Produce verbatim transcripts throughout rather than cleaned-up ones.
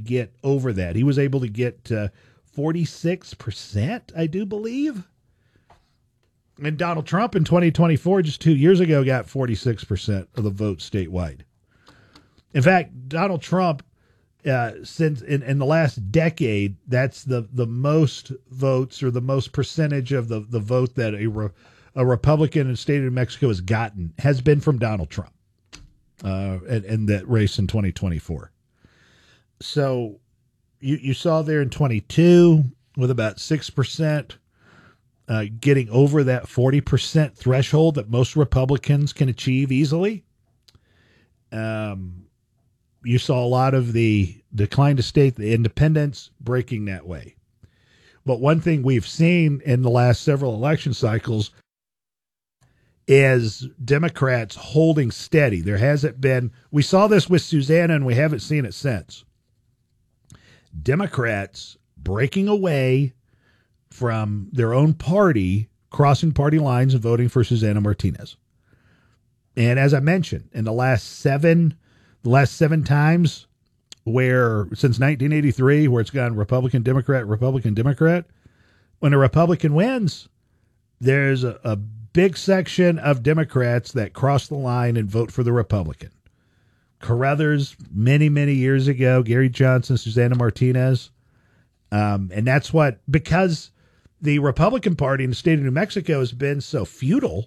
get over that. He was able to get uh, forty-six percent, I do believe. And Donald Trump in twenty twenty-four, just two years ago, got forty-six percent of the vote statewide. In fact, Donald Trump, uh, since in, in the last decade, that's the, the most votes or the most percentage of the, the vote that a, re, a Republican in the state of New Mexico has gotten has been from Donald Trump uh, in, in that race in twenty twenty-four. So you, you saw there in twenty-two with about six percent. Uh, getting over that forty percent threshold that most Republicans can achieve easily. Um, you saw a lot of the decline to state, the independents breaking that way. But one thing we've seen in the last several election cycles is Democrats holding steady. There hasn't been, we saw this with Susanna and we haven't seen it since. Democrats breaking away from their own party, crossing party lines and voting for Susanna Martinez. And as I mentioned, in the last seven, the last seven times where, since nineteen eighty-three, where it's gone Republican, Democrat, Republican, Democrat, when a Republican wins, there's a, a big section of Democrats that cross the line and vote for the Republican. Carruthers, many, many years ago, Gary Johnson, Susanna Martinez. Um, and that's what, because the Republican Party in the state of New Mexico has been so futile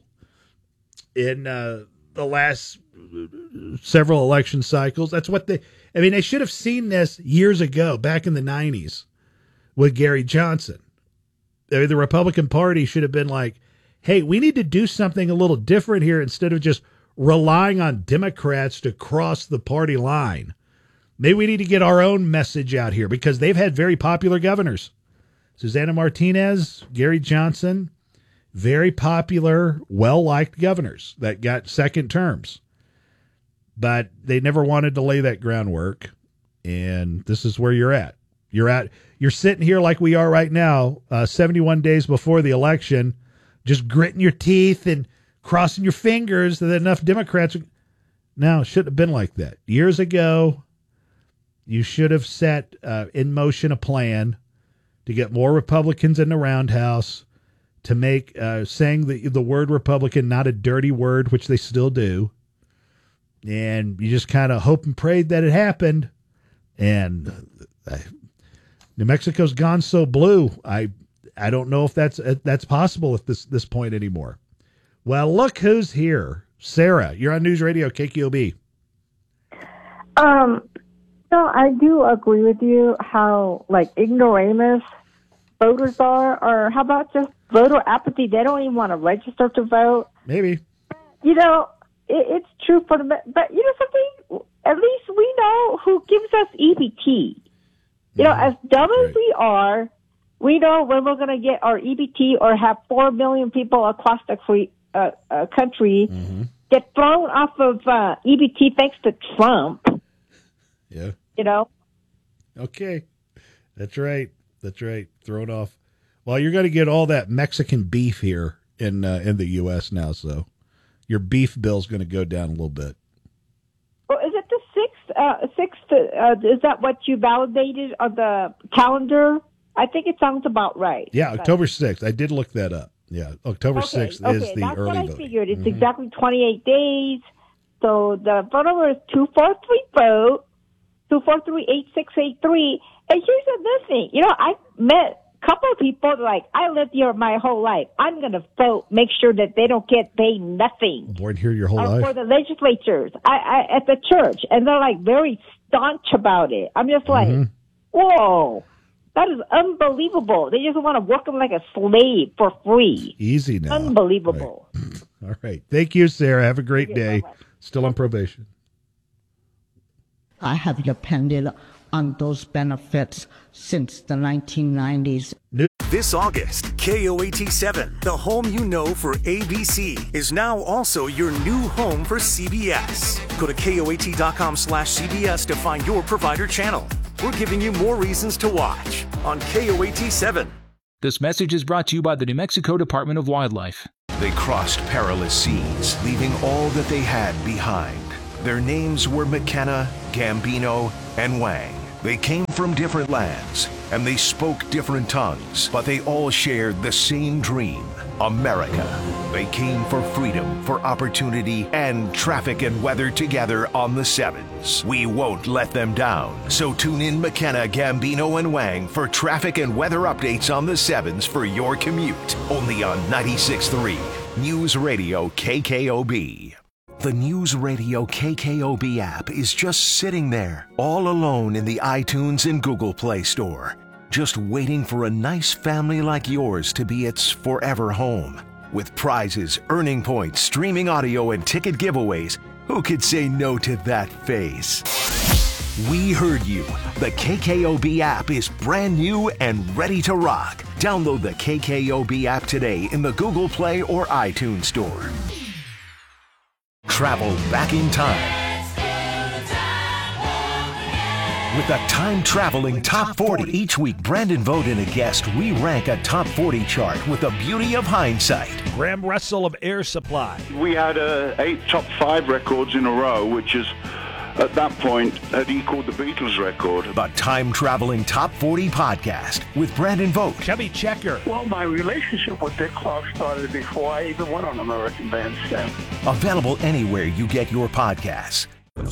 in uh, the last several election cycles. That's what they, I mean, they should have seen this years ago, back in the nineties with Gary Johnson. I mean, the Republican Party should have been like, hey, we need to do something a little different here instead of just relying on Democrats to cross the party line. Maybe we need to get our own message out here because they've had very popular governors. Susanna Martinez, Gary Johnson, very popular, well-liked governors that got second terms. But they never wanted to lay that groundwork, and this is where you're at. You're at. You're sitting here like we are right now, uh, seventy-one days before the election, just gritting your teeth and crossing your fingers that enough Democrats. No, it shouldn't have been like that. Years ago, you should have set uh, in motion a plan to get more Republicans in the roundhouse, to make uh, saying the, the word Republican not a dirty word, which they still do. And you just kind of hope and prayed that it happened. And uh, New Mexico's gone so blue. I I don't know if that's uh, that's possible at this, this point anymore. Well, look who's here. Sarah, you're on News Radio K Q O B. Um, no, I do agree with you how, like, ignoramus voters are, or how about just voter apathy? They don't even want to register to vote. Maybe. You know, it, it's true for the, but you know something? At least we know who gives us E B T. You know, as dumb as we are, we know when we're going to get our E B T or have four million people across the free, uh, uh, country mm-hmm. get thrown off of uh, E B T thanks to Trump. Yeah. You know? Okay. That's right. That's right. Thrown off. Well, you're going to get all that Mexican beef here in uh, in the U S now, so your beef bill's going to go down a little bit. Well, is it the sixth? Uh, sixth? Uh, is that what you validated on the calendar? I think it sounds about right. Yeah, October sixth. I did look that up. Yeah, October okay, sixth okay, is the that's early what I voting. figured. It's mm-hmm. exactly twenty-eight days. So the phone number is two four three vote, two four three, eight six eight three. And here's another thing. You know, I met a couple of people like, I lived here my whole life. I'm going to vote, make sure that they don't get paid nothing. Born here your whole uh, life? For the legislatures I, I, at the church. And they're like very staunch about it. I'm just like, mm-hmm. whoa. That is unbelievable. They just want to work them like a slave for free. Easy now. Unbelievable. Right. All right. Thank you, Sarah. Have a great okay, day. bye-bye. Still on probation. I have depended on those benefits since the nineteen nineties. This August, K O A T seven, the home you know for A B C, is now also your new home for C B S. Go to K O A T dot com slash C B S to find your provider channel. We're giving you more reasons to watch on K O A T seven. This message is brought to you by the New Mexico Department of Wildlife. They crossed perilous seas, leaving all that they had behind. Their names were McKenna, Gambino, and Wang. They came from different lands, and they spoke different tongues, but they all shared the same dream, America. They came for freedom, for opportunity, and traffic and weather together on the sevens. We won't let them down. So tune in McKenna, Gambino, and Wang for traffic and weather updates on the sevens for your commute. Only on ninety-six point three News Radio K K O B. The News Radio K K O B app is just sitting there, all alone in the iTunes and Google Play Store, just waiting for a nice family like yours to be its forever home. With prizes, earning points, streaming audio, and ticket giveaways, who could say no to that face? We heard you. The K K O B app is brand new and ready to rock. Download the K K O B app today in the Google Play or iTunes Store. Travel back in time with a time-traveling top forty. Each week, Brandon Vogt and a guest re-rank a top forty chart with the beauty of hindsight. Graham Russell of Air Supply. We had uh, eight top five records in a row, which is, at that point, had equaled the Beatles record. The time-traveling top forty podcast with Brandon Vogt. Chubby Checker. Well, my relationship with Dick Clark started before I even went on American Bandstand. Available anywhere you get your podcasts.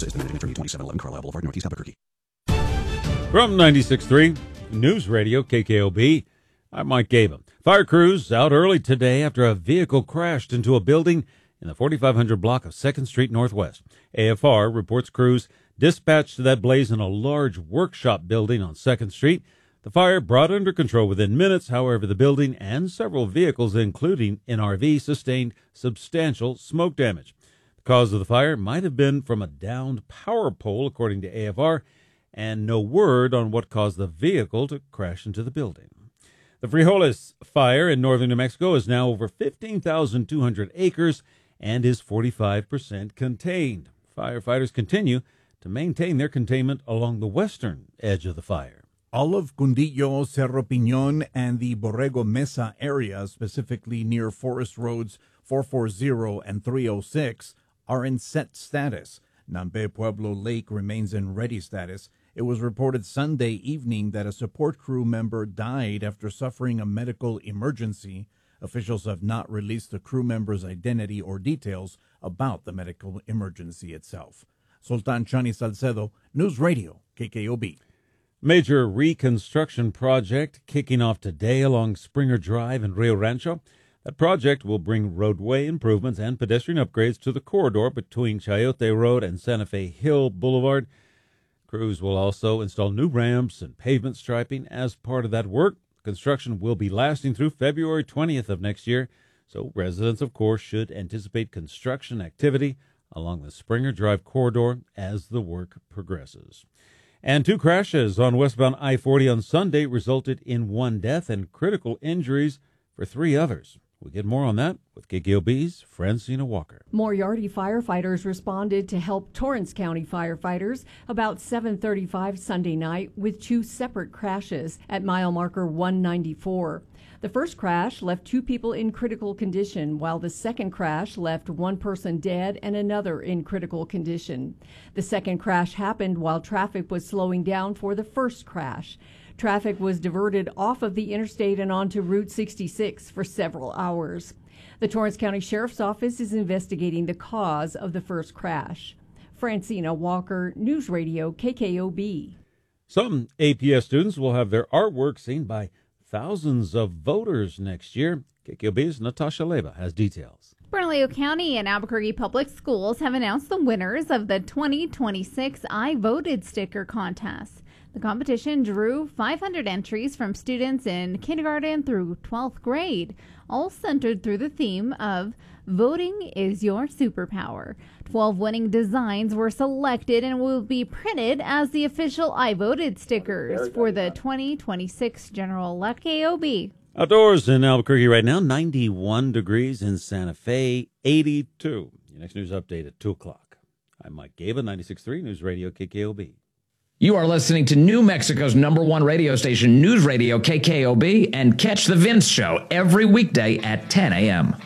From ninety-six point three News Radio K K O B, I'm Mike Gaben. Fire crews out early today after a vehicle crashed into a building in the forty-five hundred block of second Street Northwest. A F R reports crews dispatched to that blaze in a large workshop building on second Street. The fire brought under control within minutes. However, the building and several vehicles, including an R V, sustained substantial smoke damage. The cause of the fire might have been from a downed power pole, according to A F R, and no word on what caused the vehicle to crash into the building. The Frijoles fire in northern New Mexico is now over fifteen thousand two hundred acres and is forty-five percent contained. Firefighters continue to maintain their containment along the western edge of the fire. All of Cundillo, Cerro Piñón, and the Borrego Mesa area, specifically near Forest Roads four forty and three oh six, are in set status. Nampe Pueblo Lake remains in ready status. It was reported Sunday evening that a support crew member died after suffering a medical emergency. Officials have not released the crew member's identity or details about the medical emergency itself. Sultan Chani Salcedo, News Radio, K K O B. Major reconstruction project kicking off today along Springer Drive in Rio Rancho. That project will bring roadway improvements and pedestrian upgrades to the corridor between Chayote Road and Santa Fe Hill Boulevard. Crews will also install new ramps and pavement striping as part of that work. Construction will be lasting through February twentieth of next year, so residents, of course, should anticipate construction activity along the Springer Drive corridor as the work progresses. And two crashes on westbound I forty on Sunday resulted in one death and critical injuries for three others. We'll get more on that with K K O B's Francina Walker. Moriarty firefighters responded to help Torrance County firefighters about seven thirty-five Sunday night with two separate crashes at mile marker one ninety-four. The first crash left two people in critical condition, while the second crash left one person dead and another in critical condition. The second crash happened while traffic was slowing down for the first crash. Traffic was diverted off of the interstate and onto Route sixty-six for several hours. The Torrance County Sheriff's Office is investigating the cause of the first crash. Francina Walker, News Radio K K O B. Some A P S students will have their artwork seen by thousands of voters next year. K K O B's Natasha Leba has details. Bernalillo County and Albuquerque Public Schools have announced the winners of the twenty twenty-six I Voted sticker contest. The competition drew five hundred entries from students in kindergarten through twelfth grade, all centered through the theme of Voting is Your Superpower. twelve winning designs were selected and will be printed as the official I Voted stickers for the twenty twenty-six General Elect K O B. Outdoors in Albuquerque right now, ninety-one degrees in Santa Fe, eighty-two. Your next news update at two o'clock. I'm Mike Gaben, ninety-six point three News Radio K K O B. You are listening to New Mexico's number one radio station, News Radio K K O B, and catch The Vince Show every weekday at ten a.m.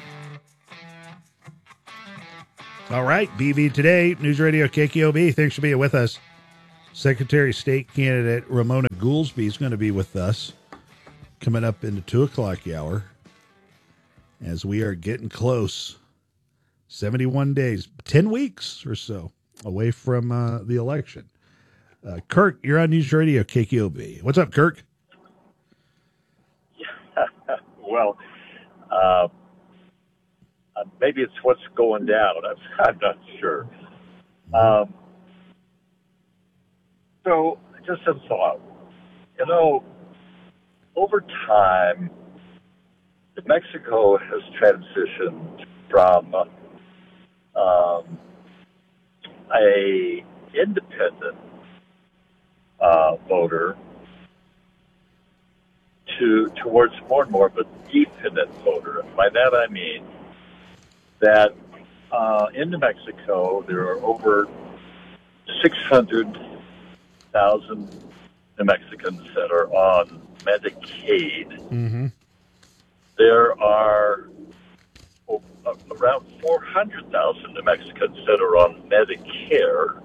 All right, B V Today, News Radio K K O B. Thanks for being with us. Secretary of State candidate Ramona Goolsbee is going to be with us coming up in the two o'clock hour as we are getting close. seventy-one days, ten weeks or so away from uh, the election. Uh, Kirk, you're on News Radio K K O B. What's up, Kirk? Well, uh, maybe it's what's going down. I'm, I'm not sure. Um, so, just a thought. You know, over time, New Mexico has transitioned from um, a independent uh, voter to towards more and more of a dependent voter. And by that I mean that uh, in New Mexico there are over six hundred thousand New Mexicans that are on Medicaid. Mm-hmm. There are oh, uh, around four hundred thousand New Mexicans that are on Medicare.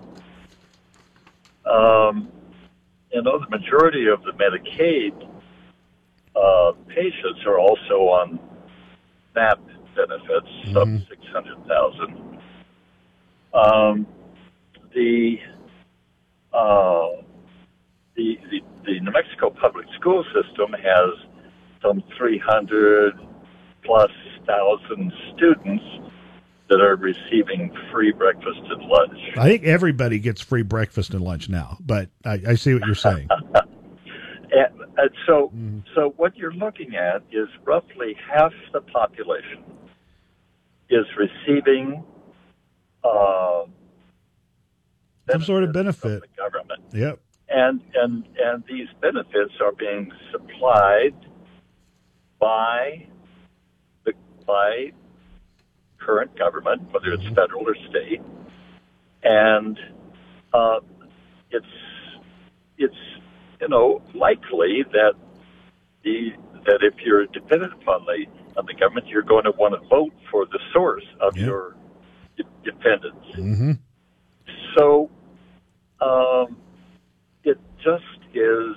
Um, you know, the majority of the Medicaid uh, patients are also on S N A P benefits, mm-hmm. sub six hundred thousand. Um, the, uh, the, the, the New Mexico public school system has some three hundred plus thousand students that are receiving free breakfast and lunch. I think everybody gets free breakfast and lunch now, but I, I see what you're saying. and, and so, mm. so what you're looking at is roughly half the population is receiving uh, some sort of benefit from the government. Yep. And and and these benefits are being supplied by the by current government, whether it's federal or state, and uh, it's it's you know likely that the that if you're dependent upon the on the government, you're going to want to vote for the source of yep. your de- dependence. Mm-hmm. So um, it just is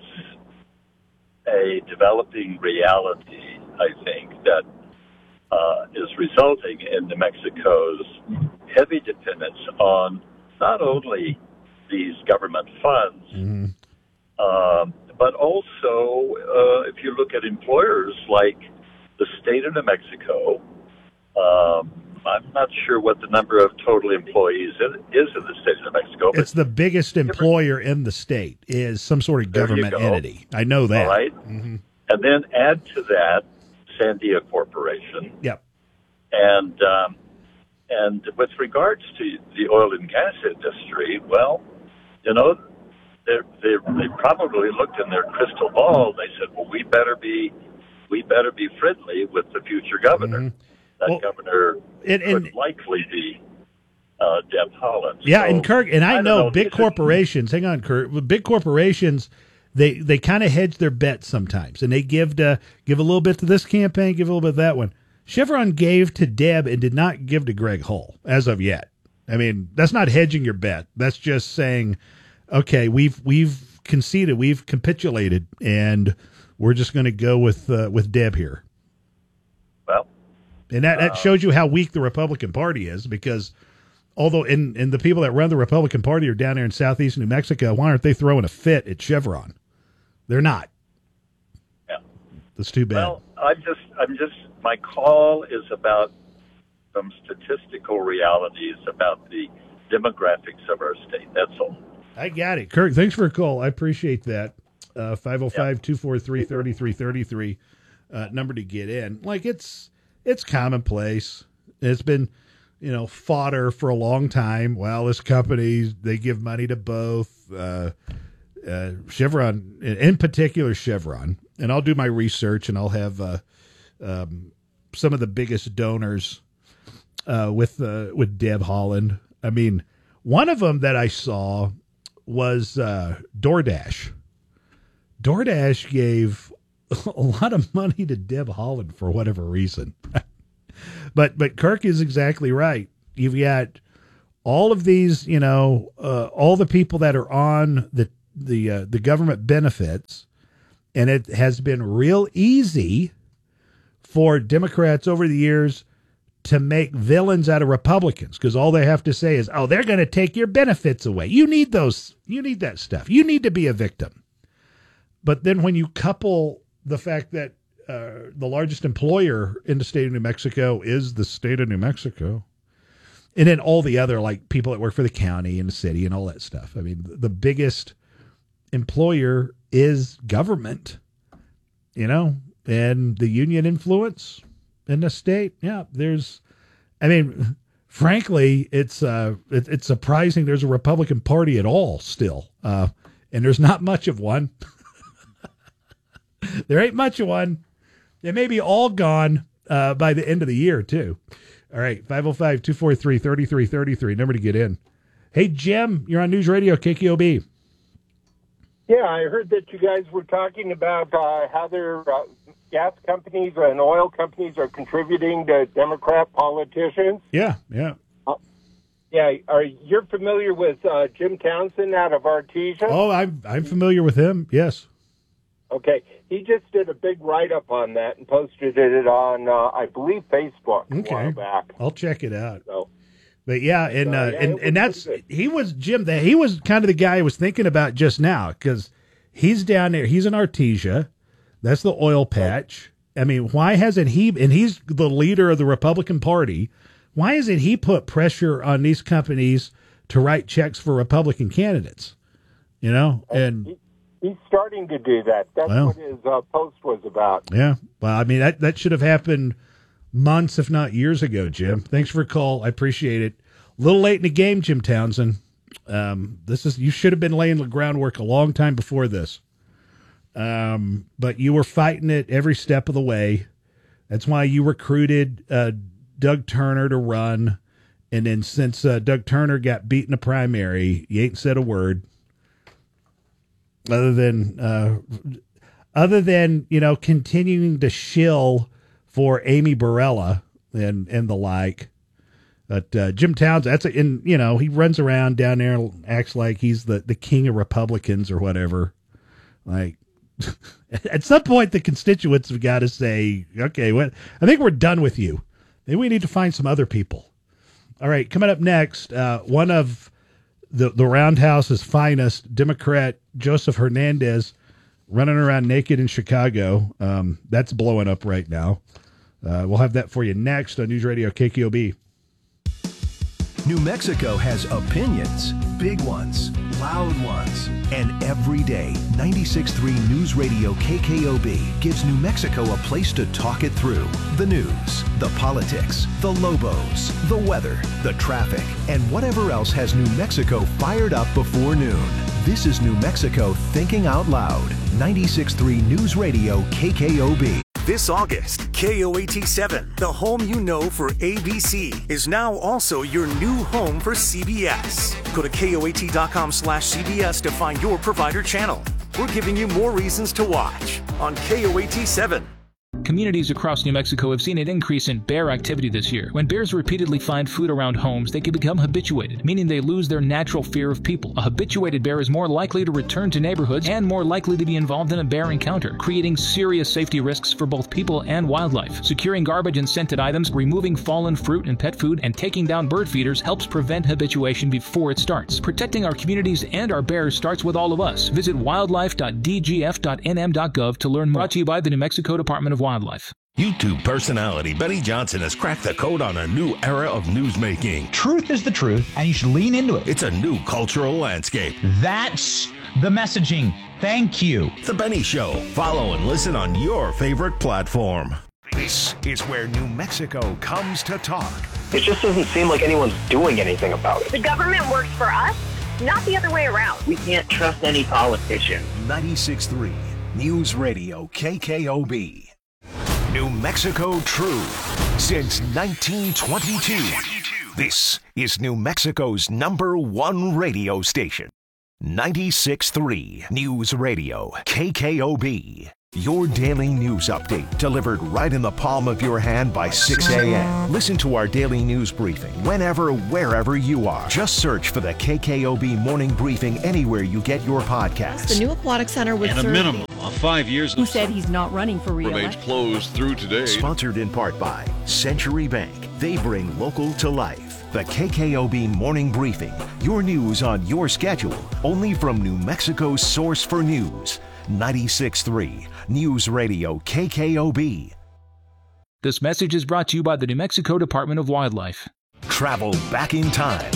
a developing reality, I think, that uh, is resulting in New Mexico's heavy dependence on not only these government funds, mm-hmm. um, but also uh, if you look at employers like the state of New Mexico. Um, I'm not sure what the number of total employees is in the state of New Mexico. It's the biggest employer in the state is some sort of government entity. I know that. All right. Mm-hmm. And then add to that Sandia Corporation. Yep. And um, and with regards to the oil and gas industry, well, you know, they they they probably looked in their crystal ball. They said, well, we better be we better be friendly with the future governor. Mm-hmm. That well, governor and, and, could likely be uh, Deb Haaland. Yeah, so, and Kirk, and I, I know, know big corporations. Hang on, Kirk. Big corporations, they they kind of hedge their bets sometimes, and they give to give a little bit to this campaign, give a little bit to that one. Chevron gave to Deb and did not give to Greg Hull as of yet. I mean, that's not hedging your bet. That's just saying, okay, we've we've conceded, we've capitulated, and we're just going to go with uh, with Deb here. Well. And that, that shows you how weak the Republican Party is, because although and, and the people that run the Republican Party are down there in southeast New Mexico, why aren't they throwing a fit at Chevron? They're not. Yeah. That's too bad. Well, I'm just, I'm just, my call is about some statistical realities about the demographics of our state. That's all. I got it. Kirk, thanks for a call. I appreciate that. Uh, five oh five, two four three, three three three three uh, number to get in. Like, it's, It's commonplace. It's been, you know, fodder for a long time. Well, this company, they give money to both. Uh, uh, Chevron, in particular Chevron, and I'll do my research and I'll have uh, um, some of the biggest donors uh, with uh, with Deb Haaland. I mean, one of them that I saw was uh, DoorDash. DoorDash gave a lot of money to Deb Haaland for whatever reason. but but Kirk is exactly right. You've got all of these, you know, uh, all the people that are on the the uh, the government benefits, and it has been real easy for Democrats over the years to make villains out of Republicans, because all they have to say is, oh, they're going to take your benefits away. You need those. You need that stuff. You need to be a victim. But then when you couple the fact that uh, the largest employer in the state of New Mexico is the state of New Mexico, and then all the other, like, people that work for the county and the city and all that stuff. I mean, the biggest employer is government, you know, and the union influence in the state. Yeah, there's, I mean, frankly, it's uh, it, it's surprising there's a Republican Party at all still, uh, and there's not much of one. There ain't much of one. They may be all gone uh, by the end of the year too. All right, five oh five, two four three, three three three three, number to get in. Hey, Jim, you're on News Radio K K O B. Yeah, I heard that you guys were talking about uh, how their uh, gas companies and oil companies are contributing to Democrat politicians. Yeah, yeah. Uh, yeah, are you familiar with uh, Jim Townsend out of Artesia? Oh, I'm I'm familiar with him. Yes. Okay, he just did a big write-up on that and posted it on, uh, I believe, Facebook a Okay, while back. I'll check it out. So, But yeah, and So, uh, yeah, and it was and that's pretty he was Jim. That he was kind of the guy I was thinking about just now, because he's down there. He's in Artesia. That's the oil patch. I mean, why hasn't he? And he's the leader of the Republican Party. Why hasn't he put pressure on these companies to write checks for Republican candidates? You know, and he, he's starting to do that. That's Well. what his uh, post was about. yeah, well, I mean that that should have happened months, if not years ago, Jim. Thanks for a call. I appreciate it. A little late in the game, Jim Townsend. Um, this is you should have been laying the groundwork a long time before this. Um, but you were fighting it every step of the way. That's why you recruited uh, Doug Turner to run. And then since uh, Doug Turner got beat in the primary, you ain't said a word other than uh, other than you know continuing to shill for Amy Barella and and the like. But uh, Jim Townsend, that's a, and you know he runs around down there and acts like he's the, the king of Republicans or whatever. Like at some point, the constituents have got to say, "Okay, what? I think we're done with you. Maybe we need to find some other people." All right, coming up next, uh, one of the the Roundhouse's finest, Democrat Joseph Hernandez, running around naked in Chicago. Um, that's blowing up right now. Uh, we'll have that for you next on News Radio K K O B. New Mexico has opinions, big ones, loud ones, and every day, ninety-six point three News Radio K K O B gives New Mexico a place to talk it through. The news, the politics, the Lobos, the weather, the traffic, and whatever else has New Mexico fired up before noon. This is New Mexico Thinking Out Loud. ninety-six point three News Radio K K O B. This August, K O A T seven, the home you know for A B C, is now also your new home for C B S. Go to K O A T dot com slash C B S to find your provider channel. We're giving you more reasons to watch on K O A T seven. Communities across New Mexico have seen an increase in bear activity this year. When bears repeatedly find food around homes, they can become habituated, meaning they lose their natural fear of people. A habituated bear is more likely to return to neighborhoods and more likely to be involved in a bear encounter, creating serious safety risks for both people and wildlife. Securing garbage and scented items, removing fallen fruit and pet food, and taking down bird feeders helps prevent habituation before it starts. Protecting our communities and our bears starts with all of us. Visit wildlife dot d g f dot n m dot gov to learn more. Brought to you by the New Mexico Department of Wildlife. YouTube personality Benny Johnson has cracked the code on a new era of newsmaking. Truth is the truth, and you should lean into it. It's a new cultural landscape. That's the messaging. Thank you. The Benny Show. Follow and listen on your favorite platform. This is where New Mexico comes to talk. It just doesn't seem like anyone's doing anything about it. The government works for us, not the other way around. We can't trust any politician. ninety-six point three News Radio K K O B. New Mexico True since nineteen twenty-two. This is New Mexico's number one radio station. ninety-six point three News Radio K K O B. Your daily news update delivered right in the palm of your hand by six a.m. Listen to our daily news briefing whenever, wherever you are. Just search for the K K O B Morning Briefing anywhere you get your podcasts. The new aquatic center would and a serve minimum of five years. Who said he's not running for re-election? Remains closed through today. Sponsored in part by Century Bank. They bring local to life. The K K O B Morning Briefing. Your news on your schedule. Only from New Mexico's source for news. ninety-six point three News Radio K K O B. This message is brought to you by the New Mexico Department of Wildlife. Travel back in time.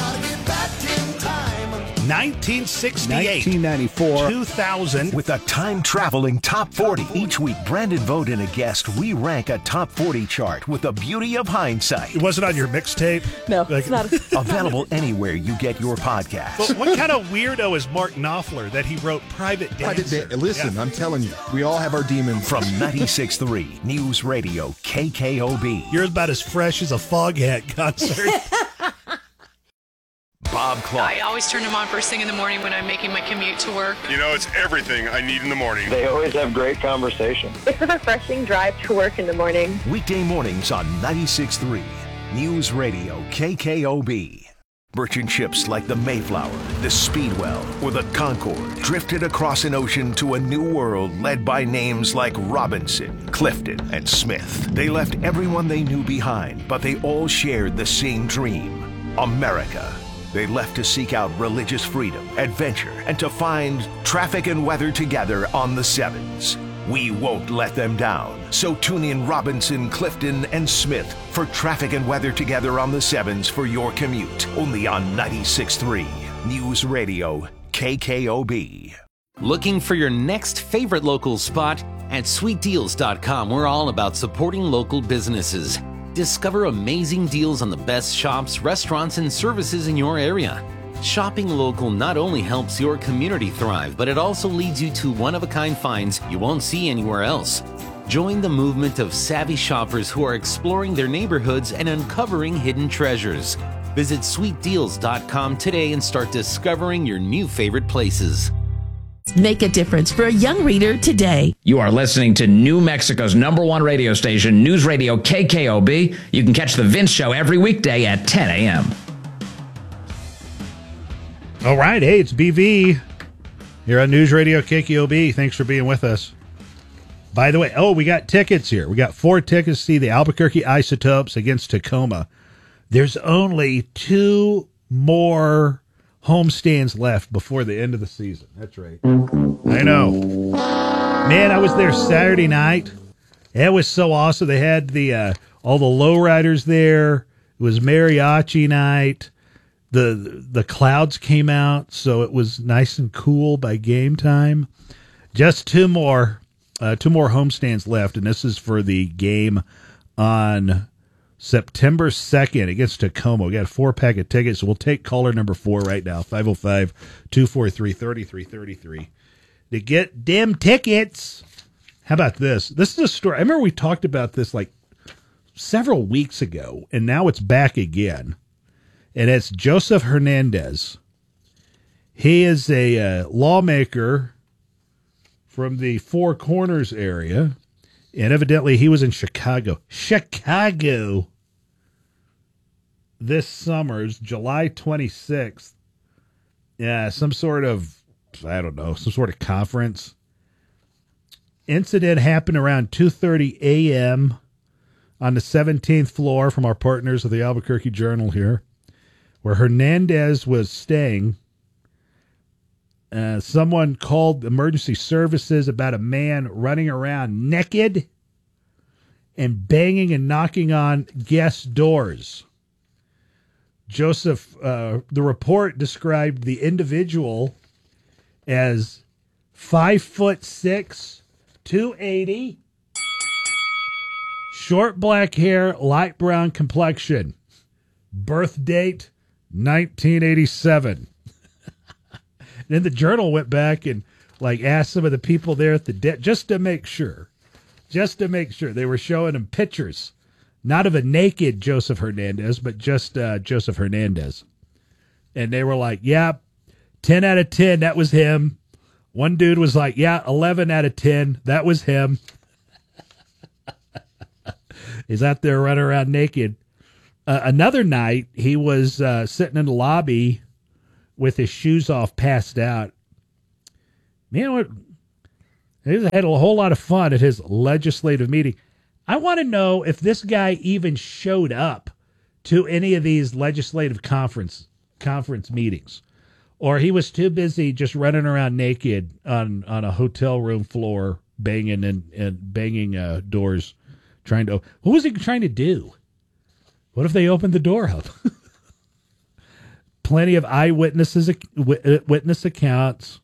nineteen sixty-eight, nineteen ninety-four, two thousand. With a time-traveling top forty. Each week, Brandon Vogt and a guest, we rank a top forty chart with the beauty of hindsight. It wasn't on your mixtape? No, like, it's not. Available anywhere you get your podcast. But what kind of weirdo is Mark Knopfler that he wrote Private Dancer? Private da- Listen, yeah. I'm telling you, we all have our demons. From ninety-six point three News Radio K K O B. You're about as fresh as a Foghat concert. Bob Clark. I always turn them on first thing in the morning when I'm making my commute to work. You know, it's everything I need in the morning. They always have great conversation. It's a refreshing drive to work in the morning. Weekday mornings on ninety-six point three News Radio K K O B. Merchant ships like the Mayflower, the Speedwell, or the Concorde drifted across an ocean to a new world led by names like Robinson, Clifton, and Smith. They left everyone they knew behind, but they all shared the same dream: America. They left to seek out religious freedom, adventure, and to find traffic and weather together on the Sevens. We won't let them down. So tune in Robinson, Clifton, and Smith for traffic and weather together on the Sevens for your commute. Only on ninety-six point three News Radio K K O B. Looking for your next favorite local spot? At sweet deals dot com, we're all about supporting local businesses. Discover amazing deals on the best shops, restaurants, and services in your area. Shopping local not only helps your community thrive, but it also leads you to one-of-a-kind finds you won't see anywhere else. Join the movement of savvy shoppers who are exploring their neighborhoods and uncovering hidden treasures. Visit sweet deals dot com today and start discovering your new favorite places. Make a difference for a young reader today. You are listening to New Mexico's number one radio station, News Radio K K O B. You can catch The Vince Show every weekday at ten a.m. All right. Hey, it's B V here on News Radio K K O B. Thanks for being with us. By the way, oh, we got tickets here. We got four tickets to see the Albuquerque Isotopes against Tacoma. There's only two more homestands left before the end of the season. That's right. I know. Man, I was there Saturday night. It was so awesome. They had the uh, all the lowriders there. It was mariachi night. The the clouds came out, so it was nice and cool by game time. Just two more, uh, two more homestands left, and this is for the game on September second against Tacoma. We got a four-pack of tickets, so we'll take caller number four right now, five oh five, two four three, three three three three. To get them tickets. How about this? This is a story. I remember we talked about this like several weeks ago, and now it's back again. And it's Joseph Hernandez. He is a uh, lawmaker from the Four Corners area. And evidently he was in Chicago. Chicago. This summer's July twenty-sixth. Yeah, some sort of, I don't know, some sort of conference. Incident happened around two thirty a.m. on the seventeenth floor from our partners of the Albuquerque Journal here, where Hernandez was staying. Uh, someone called emergency services about a man running around naked and banging and knocking on guest doors. Joseph, uh, the report described the individual as five foot six, two eighty, short black hair, light brown complexion, birth date nineteen eighty-seven. Then the Journal went back and like asked some of the people there at the de- just to make sure, just to make sure they were showing them pictures, not of a naked Joseph Hernandez, but just uh, Joseph Hernandez. And they were like, yeah, ten out of ten, that was him. One dude was like, yeah, eleven out of ten. That was him. He's out there running around naked. Uh, another night, he was uh, sitting in the lobby with his shoes off, passed out. Man, what? He had a whole lot of fun at his legislative meeting. I want to know if this guy even showed up to any of these legislative conference conference meetings, or he was too busy just running around naked on, on a hotel room floor, banging and, and banging uh, doors, trying to. What was he trying to do? What if they opened the door up? Plenty of eyewitnesses witness accounts.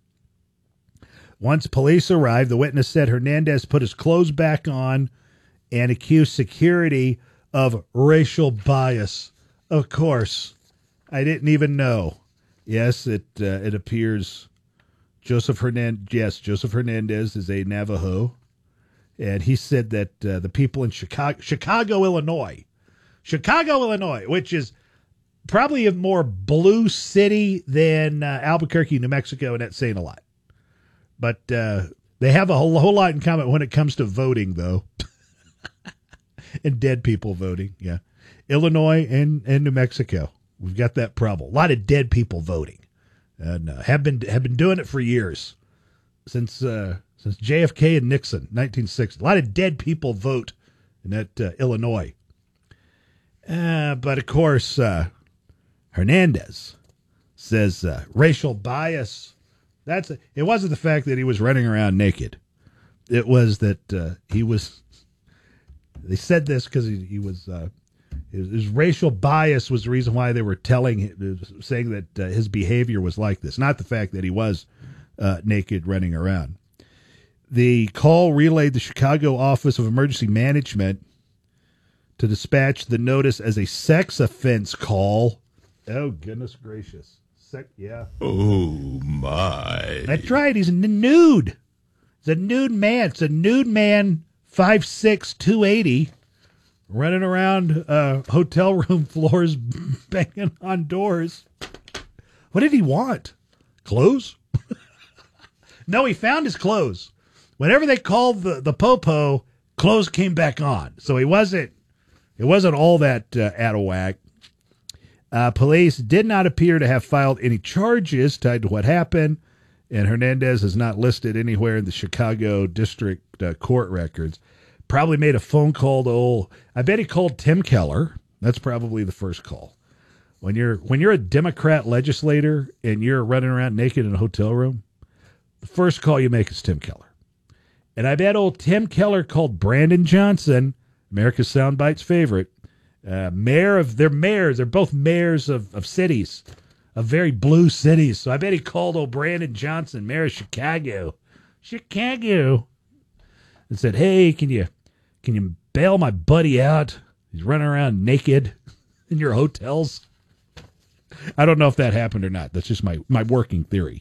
Once police arrived, the witness said Hernandez put his clothes back on and accused security of racial bias. Of course, I didn't even know. Yes, it uh, it appears Joseph Hernandez. Yes, Joseph Hernandez is a Navajo, and he said that uh, the people in Chicago, Chicago, Illinois, Chicago, Illinois, which is probably a more blue city than uh, Albuquerque, New Mexico, and that's saying a lot. But uh, they have a whole, whole lot in common when it comes to voting, though. And dead people voting, yeah. Illinois and, and New Mexico, we've got that problem. A lot of dead people voting, and uh, have been have been doing it for years, since uh, since J F K and Nixon, nineteen sixty. A lot of dead people vote in that uh, Illinois. Uh, but of course, uh, Hernandez says uh, racial bias. That's a, it wasn't the fact that he was running around naked. It was that uh, he was. They said this because he, he was uh, his, his racial bias was the reason why they were telling, saying that uh, his behavior was like this, not the fact that he was uh, naked running around. The call relayed the Chicago Office of Emergency Management to dispatch the notice as a sex offense call. Oh, goodness gracious. Sec- yeah. Oh, my. That's right. He's nude. It's a nude man. It's a nude man. five six, two eighty, running around uh, hotel room floors, banging on doors. What did he want? Clothes? No, he found his clothes. Whenever they called the, the popo, clothes came back on. So he wasn't, it wasn't all that uh, out of whack. Uh, police did not appear to have filed any charges tied to what happened, and Hernandez is not listed anywhere in the Chicago District uh, Court records. Probably made a phone call to old. I bet he called Tim Keller. That's probably the first call. When you're when you're a Democrat legislator and you're running around naked in a hotel room, the first call you make is Tim Keller. And I bet old Tim Keller called Brandon Johnson, America's Soundbites favorite, uh, mayor of they're mayors. They're both mayors of, of cities, of very blue cities. So I bet he called old Brandon Johnson, mayor of Chicago, Chicago, and said, "Hey, can you can you bail my buddy out? He's running around naked in your hotels." I don't know if that happened or not. That's just my, my working theory.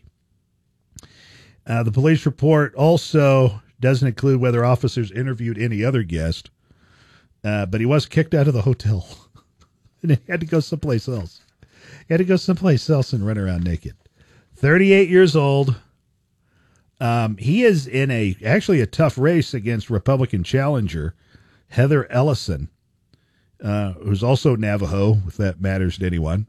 Uh, the police report also doesn't include whether officers interviewed any other guest, uh, but he was kicked out of the hotel. And he had to go someplace else. He had to go someplace else and run around naked. thirty-eight years old. Um, he is in a actually a tough race against Republican challenger Heather Ellison, uh, who's also Navajo, if that matters to anyone.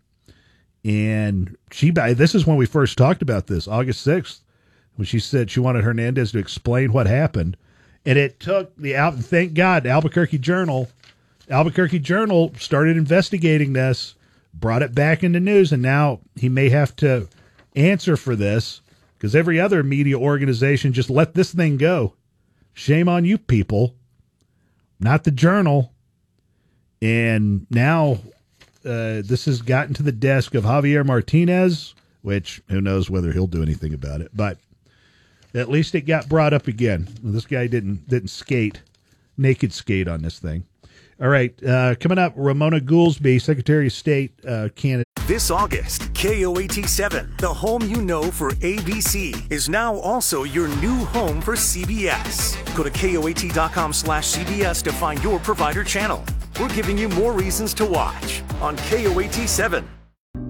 And she, this is when we first talked about this, August sixth, when she said she wanted Hernandez to explain what happened. And it took the out. Thank God, Albuquerque Journal, Albuquerque Journal started investigating this, brought it back into news, and now he may have to answer for this. Because every other media organization just let this thing go. Shame on you people. Not the Journal. And now uh, this has gotten to the desk of Javier Martinez, which who knows whether he'll do anything about it. But at least it got brought up again. This guy didn't didn't skate, naked skate on this thing. All right, uh, coming up, Ramona Goolsbee, Secretary of State uh, candidate. This August, K O A T seven, the home you know for A B C, is now also your new home for C B S. Go to K O A T dot com slash C B S to find your provider channel. We're giving you more reasons to watch on K O A T seven.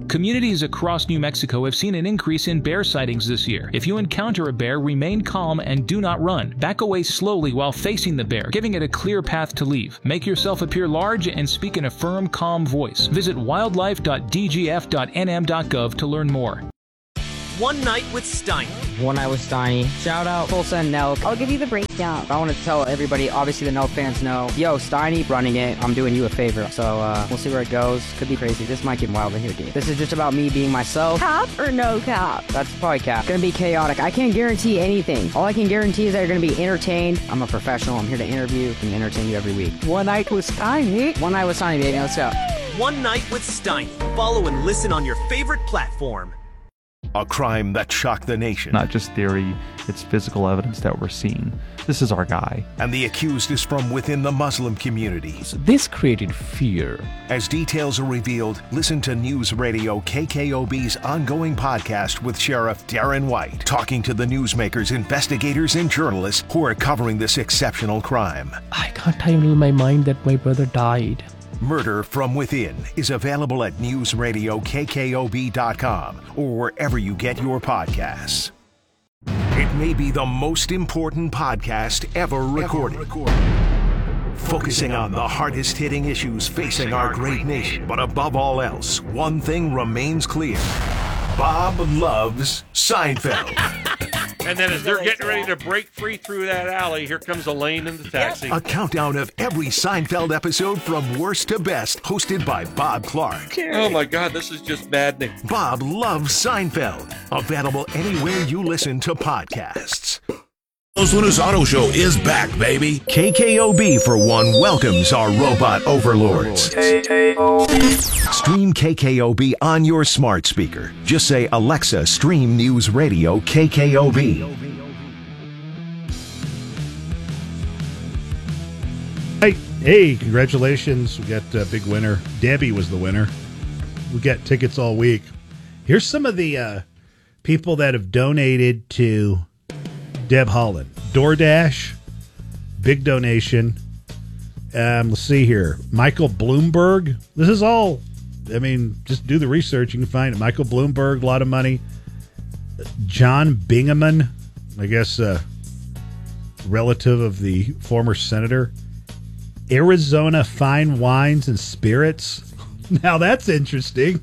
Communities across New Mexico have seen an increase in bear sightings this year. If you encounter a bear, remain calm and do not run. Back away slowly while facing the bear, giving it a clear path to leave. Make yourself appear large and speak in a firm, calm voice. Visit wildlife dot d g f dot n m dot gov to learn more. One Night with Steiny. One Night with Steiny. Shout out Tulsa and Nelk. I'll give you the breakdown. I want to tell everybody, obviously the Nelk fans know, yo, Steiny running it, I'm doing you a favor. So uh, we'll see where it goes. Could be crazy. This might get wild in here, dude. This is just about me being myself. Cap or no cap? That's probably cap. It's gonna be chaotic. I can't guarantee anything. All I can guarantee is that you're gonna be entertained. I'm a professional. I'm here to interview and entertain you every week. One Night with Steiny. One Night with Steiny, baby. Let's go. One Night with Steiny. Follow and listen on your favorite platform. A crime that shocked the nation. Not just theory, it's physical evidence that we're seeing. This is our guy. And the accused is from within the Muslim community. So this created fear. As details are revealed, listen to News Radio K K O B's ongoing podcast with Sheriff Darren White, talking to the newsmakers, investigators, and journalists who are covering this exceptional crime. I can't handle my mind that my brother died. Murder from Within is available at news radio k k o b dot com or wherever you get your podcasts. It may be the most important podcast ever recorded. Ever recorded. Focusing on the hardest hitting issues facing our great nation. But above all else, one thing remains clear. Bob loves Seinfeld. And then as they're getting ready to break free through that alley, here comes Elaine in the taxi. A countdown of every Seinfeld episode from worst to best, hosted by Bob Clark. Oh my God, this is just maddening. Bob loves Seinfeld. Available anywhere you listen to podcasts. Los Lunas Auto Show is back, baby. K K O B, for one, welcomes our robot overlords. Stream K K O B on your smart speaker. Just say, Alexa, stream News Radio K K O B. Hey, hey, congratulations. We got a big winner. Debbie was the winner. We got tickets all week. Here's some of the uh, people that have donated to Deb Holland. DoorDash, big donation. Um, let's see here. Michael Bloomberg. This is all, I mean, just do the research. You can find it. Michael Bloomberg, a lot of money. John Bingaman, I guess uh, relative of the former senator. Arizona Fine Wines and Spirits. Now that's interesting.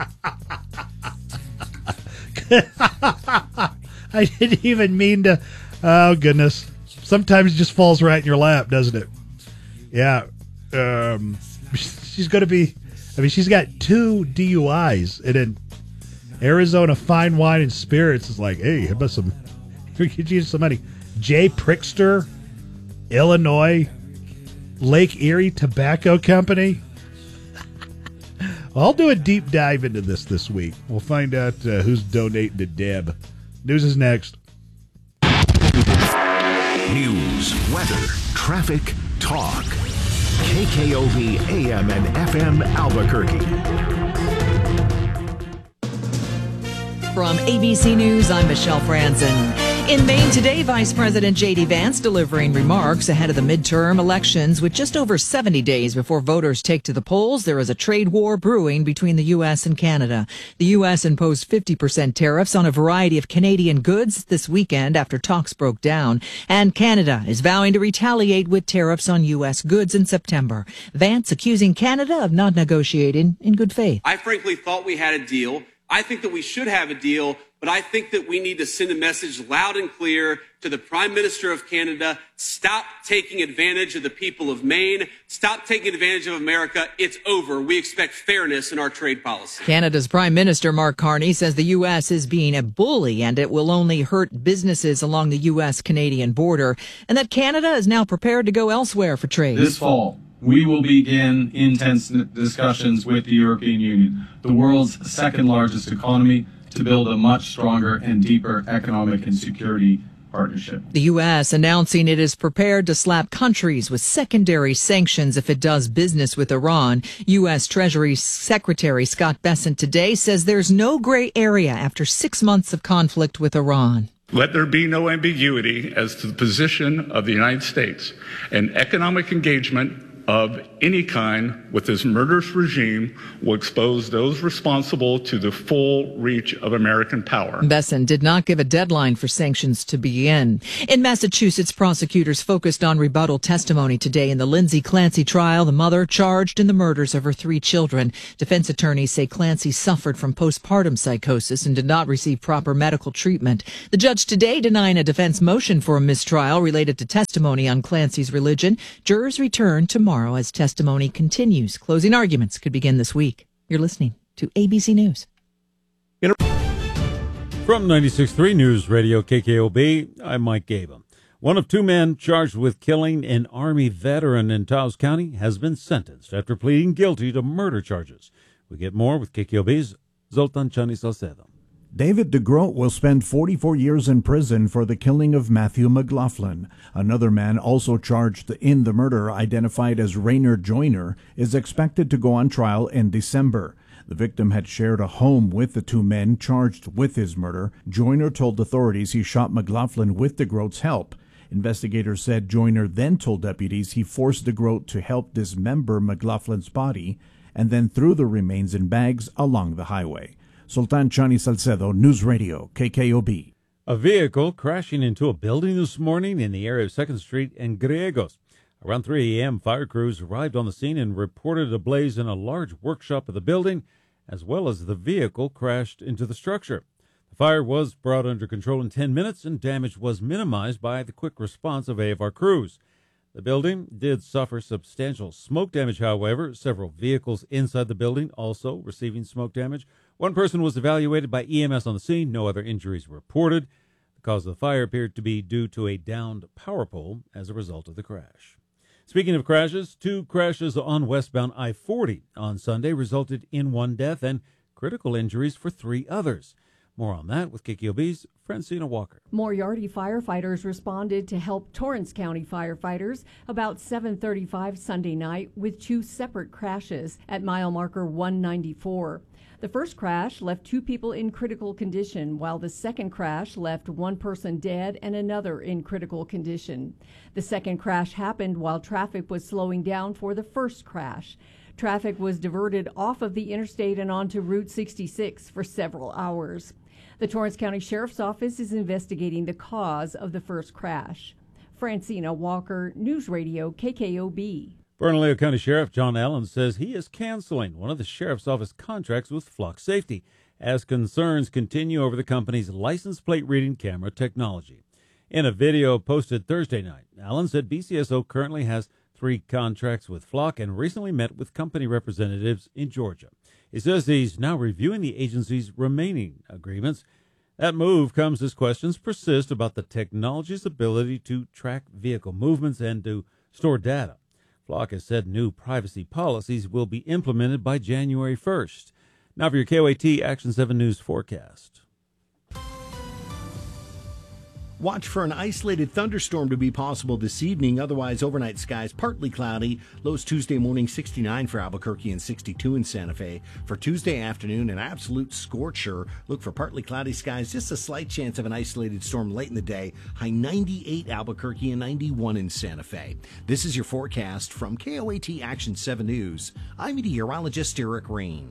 I didn't even mean to. Oh, goodness. Sometimes it just falls right in your lap, doesn't it? Yeah. Um, she's going to be, I mean, she's got two D U Is. And then Arizona Fine Wine and Spirits is like, hey, how about some, we could use some money. Jay Prickster, Illinois, Lake Erie Tobacco Company. I'll do a deep dive into this this week. We'll find out uh, who's donating to Deb. News is next. News, weather, traffic, talk. K K O V A M and F M Albuquerque. From A B C News, I'm Michelle Franzen. In Maine today, Vice President J D. Vance delivering remarks ahead of the midterm elections. With just over seventy days before voters take to the polls, there is a trade war brewing between the U S and Canada. The U S imposed fifty percent tariffs on a variety of Canadian goods this weekend after talks broke down. And Canada is vowing to retaliate with tariffs on U S goods in September. Vance accusing Canada of not negotiating in good faith. I frankly thought we had a deal. I think that we should have a deal, but I think that we need to send a message loud and clear to the Prime Minister of Canada. Stop taking advantage of the people of Maine. Stop taking advantage of America. It's over. We expect fairness in our trade policy. Canada's Prime Minister Mark Carney says the U S is being a bully and it will only hurt businesses along the U S Canadian border, and that Canada is now prepared to go elsewhere for trade. This fall, we will begin intense discussions with the European Union, the world's second largest economy, to build a much stronger and deeper economic and security partnership. The U S announcing it is prepared to slap countries with secondary sanctions if it does business with Iran. U S Treasury Secretary Scott Bessent today says there's no gray area after six months of conflict with Iran. Let there be no ambiguity as to the position of the United States, and economic engagement of any kind with this murderous regime will expose those responsible to the full reach of American power. Besson did not give a deadline for sanctions to begin. In Massachusetts, prosecutors focused on rebuttal testimony today in the Lindsay Clancy trial, the mother charged in the murders of her three children. Defense attorneys say Clancy suffered from postpartum psychosis and did not receive proper medical treatment. The judge today denying a defense motion for a mistrial related to testimony on Clancy's religion. Jurors return tomorrow as testimony continues. Closing arguments could begin this week. You're listening to A B C News. From ninety-six point three News Radio K K O B, I'm Mike Gaba. One of two men charged with killing an Army veteran in Taos County has been sentenced after pleading guilty to murder charges. We get more with K K O B's Zoltan Chani Salcedo. David DeGroat will spend forty-four years in prison for the killing of Matthew McLaughlin. Another man also charged in the murder, identified as Rainer Joyner, is expected to go on trial in December. The victim had shared a home with the two men charged with his murder. Joyner told authorities he shot McLaughlin with DeGroat's help. Investigators said Joyner then told deputies he forced DeGroat to help dismember McLaughlin's body and then threw the remains in bags along the highway. Sultan Chani Salcedo, News Radio, K K O B. A vehicle crashing into a building this morning in the area of second Street and Griegos. Around three a.m., fire crews arrived on the scene and reported a blaze in a large workshop of the building, as well as the vehicle crashed into the structure. The fire was brought under control in ten minutes, and damage was minimized by the quick response of A F R crews. The building did suffer substantial smoke damage, however. Several vehicles inside the building also receiving smoke damage. One person was evaluated by E M S on the scene. No other injuries were reported. The cause of the fire appeared to be due to a downed power pole as a result of the crash. Speaking of crashes, two crashes on westbound I forty on Sunday resulted in one death and critical injuries for three others. More on that with K K O B's Francina Walker. Moriarty firefighters responded to help Torrance County firefighters about seven thirty-five Sunday night with two separate crashes at mile marker one ninety-four. The first crash left two people in critical condition, while the second crash left one person dead and another in critical condition. The second crash happened while traffic was slowing down for the first crash. Traffic was diverted off of the interstate and onto Route sixty-six for several hours. The Torrance County Sheriff's Office is investigating the cause of the first crash. Francina Walker, News Radio K K O B. Bernalillo County Sheriff John Allen says he is canceling one of the Sheriff's Office contracts with Flock Safety as concerns continue over the company's license plate reading camera technology. In a video posted Thursday night, Allen said B C S O currently has three contracts with Flock and recently met with company representatives in Georgia. He says he's now reviewing the agency's remaining agreements. That move comes as questions persist about the technology's ability to track vehicle movements and to store data. Flock has said new privacy policies will be implemented by January first. Now for your K O A T Action seven News forecast. Watch for an isolated thunderstorm to be possible this evening. Otherwise, overnight skies partly cloudy. Lows Tuesday morning sixty-nine for Albuquerque and sixty-two in Santa Fe. For Tuesday afternoon, an absolute scorcher. Look for partly cloudy skies. Just a slight chance of an isolated storm late in the day. High ninety-eight Albuquerque and ninety-one in Santa Fe. This is your forecast from K O A T Action seven News. I'm meteorologist Eric Rain.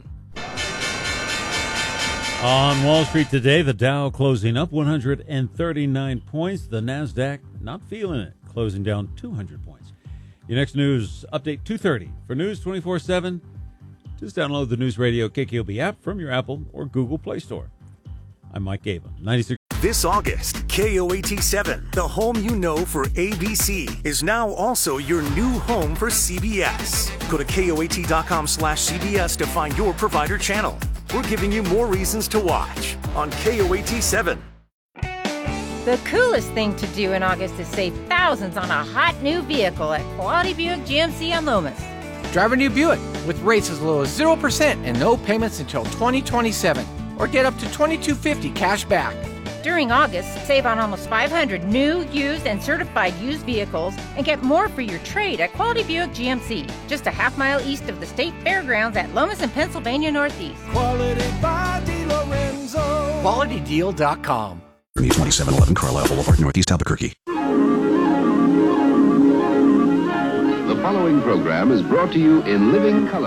On Wall Street today, the Dow closing up one hundred thirty-nine points. The NASDAQ not feeling it, closing down two hundred points. Your next news update, two thirty. For News twenty-four seven, just download the News Radio K K O B app from your Apple or Google Play Store. I'm Mike Gaba, ninety-six. This August, K O A T seven, the home you know for A B C, is now also your new home for C B S. Go to K O A T dot com slash C B S to find your provider channel. We're giving you more reasons to watch on K O A T seven. The coolest thing to do in August is save thousands on a hot new vehicle at Quality Buick G M C on Loomis. Drive a new Buick with rates as low as zero percent and no payments until twenty twenty-seven. Or get up to twenty-two fifty cash back. During August, save on almost five hundred new, used, and certified used vehicles and get more for your trade at Quality Buick G M C, just a half mile east of the State Fairgrounds at Lomas and Pennsylvania Northeast. Quality by DeLorenzo. Quality Deal dot com. twenty-seven eleven Carlisle Boulevard, Northeast Albuquerque. The following following program is brought to you in living color.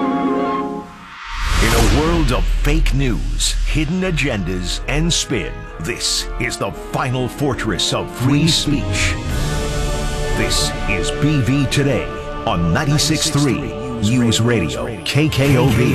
In a world of fake news, hidden agendas, and spin, this is the final fortress of free speech. This is B V Today on ninety-six point three News Radio, K K O V.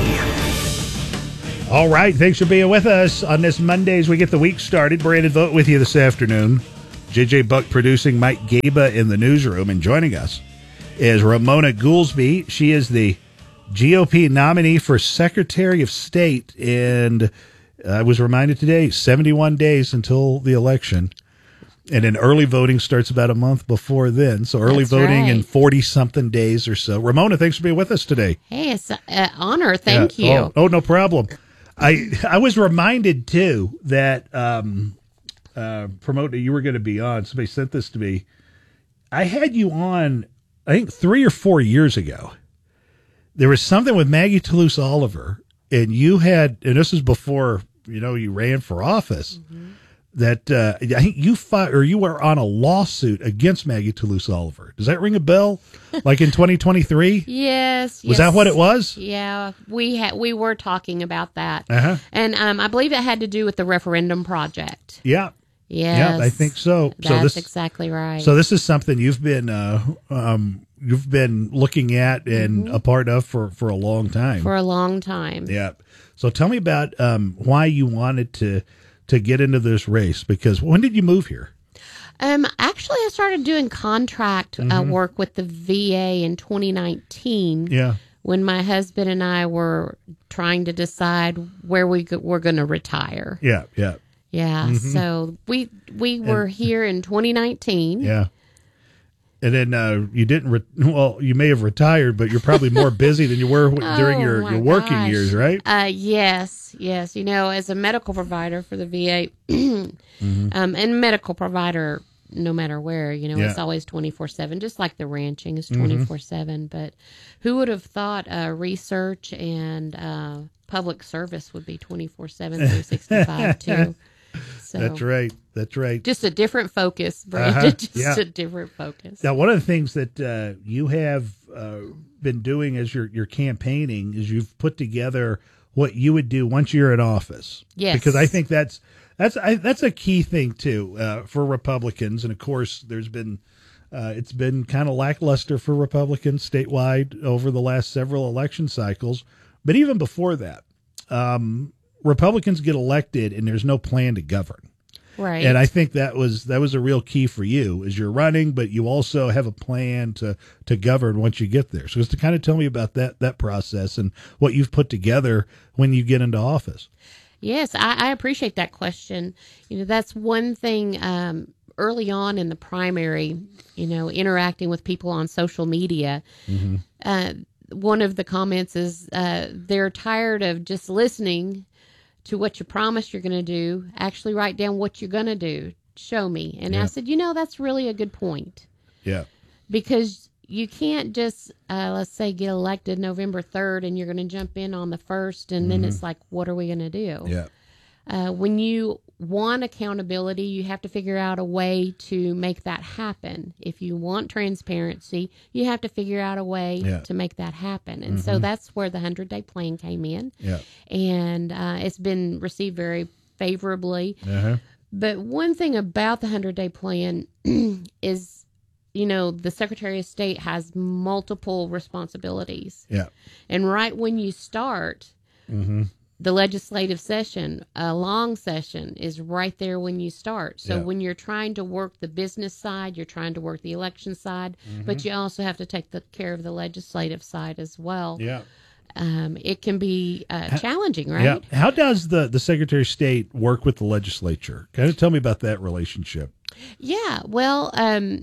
All right, thanks for being with us on this Monday as we get the week started. Brandon Vogt with you this afternoon. J J Buck producing, Mike Gaba in the newsroom, and joining us is Ramona Goolsbee. She is the G O P nominee for Secretary of State, and I was reminded today, seventy-one days until the election, and then early voting starts about a month before then, so early That's voting right. in forty-something days or so. Ramona, thanks for being with us today. Hey, it's an honor. Thank Yeah. you. Oh, oh, no problem. I I was reminded, too, that um, uh, promote that you were going to be on. Somebody sent this to me. I had you on, I think, three or four years ago. There was something with Maggie Toulouse Oliver, and you had, and this is before, you know, you ran for office, mm-hmm. that uh, I think you fought, or you were on a lawsuit against Maggie Toulouse Oliver. Does that ring a bell? Like in twenty twenty-three? Yes. Was yes. that what it was? Yeah, we had we were talking about that, Uh-huh. and um, I believe it had to do with the referendum project. Yeah. Yes. Yeah, I think so. That's so this, exactly right. So this is something you've been uh, um, you've been looking at and Mhm. a part of for, for a long time. For a long time. Yeah. So tell me about um, why you wanted to to get into this race, because when did you move here? Um, actually, I started doing contract uh, Mhm. work with the V A in twenty nineteen. Yeah. When my husband and I were trying to decide where we go- were going to retire. Yeah, yeah. Yeah, Mhm. so we we were And- here in twenty nineteen. Yeah. And then uh, you didn't, re- well, you may have retired, but you're probably more busy than you were during Oh, your, my your working gosh. years, right? Uh, yes, yes. You know, as a medical provider for the V A, Mhm. um, and medical provider, no matter where, you know, Yeah. it's always twenty-four seven, just like the ranching is Mhm. twenty-four seven. But who would have thought uh, research and uh, public service would be twenty-four seven, three sixty-five too? So, That's right. That's right. Just a different focus, Brandon. Uh-huh. Just Yeah. a different focus. Now, one of the things that uh, you have uh, been doing as you're, you're campaigning is you've put together what you would do once you're in office. Yes. Because I think that's that's I, that's a key thing too uh, for Republicans, and of course, there's been uh, it's been kind of lackluster for Republicans statewide over the last several election cycles. But even before that, um, Republicans get elected, and there's no plan to govern. Right. And I think that was that was a real key for you, is you're running, but you also have a plan to to govern once you get there. So just to kind of tell me about that that process and what you've put together when you get into office. Yes, I, I appreciate that question. You know, that's one thing um, early on in the primary, you know, interacting with people on social media. Mm-hmm. Uh, one of the comments is uh, they're tired of just listening to what you promised you're going to do. Actually write down what you're going to do. Show me. And Yeah. I said, you know, that's really a good point, Yeah. because you can't just, uh, let's say, get elected November third and you're going to jump in on the first. And then Mhm. it's like, what are we going to do? Yeah. Uh, when you want accountability, you have to figure out a way to make that happen. If you want transparency, you have to figure out a way Yeah. to make that happen. And so Mhm. that's where the hundred-day plan came in. Yeah. And uh, it's been received very favorably. Uh-huh. But one thing about the hundred-day plan is, you know, the Secretary of State has multiple responsibilities. Yeah. And right when you start, Mm-hmm. the legislative session, a long session, is right there when you start. So Yeah. when you're trying to work the business side, you're trying to work the election side, but Mhm. you also have to take the care of the legislative side as well. Yeah. Um, it can be uh, challenging, right? Yeah. How does the, the Secretary of State work with the legislature? Kind of tell me about that relationship. Yeah, well, um,